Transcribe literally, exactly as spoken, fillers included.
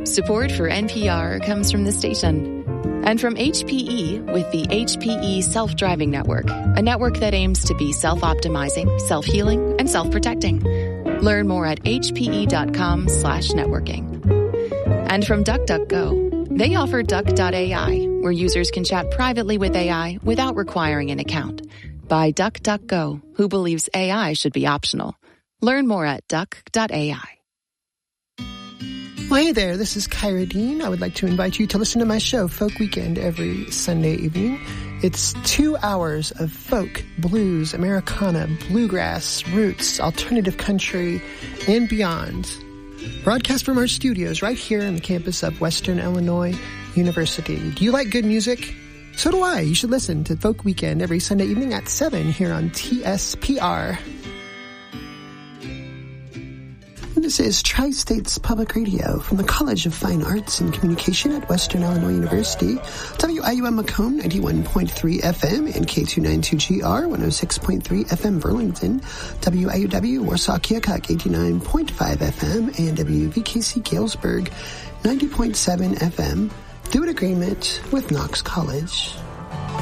Support for N P R comes from the station and from H P E with the H P E Self-Driving Network, a network that aims to be self-optimizing, self-healing, and self-protecting. Learn more at hpe.com slash networking. And from DuckDuckGo, they offer Duck dot A I, where users can chat privately with A I without requiring an account. By DuckDuckGo, who believes A I should be optional. Learn more at duck dot A I. Well, hey there, this is Kyra Dean. I would like to invite you to listen to my show, Folk Weekend, every Sunday evening. It's two hours of folk, blues, Americana, bluegrass, roots, alternative country, and beyond. Broadcast from our studios right here on the campus of Western Illinois University. Do you like good music? So do I. You should listen to Folk Weekend every Sunday evening at seven here on T S P R. This is Tri-States Public Radio from the College of Fine Arts and Communication at Western Illinois University. W I U M Macomb, ninety-one point three F M, and K two ninety-two G R, one oh six point three F M Burlington. W I U W Warsaw Keokuk, eighty-nine point five F M, and W V K C Galesburg, ninety point seven F M, through an agreement with Knox College.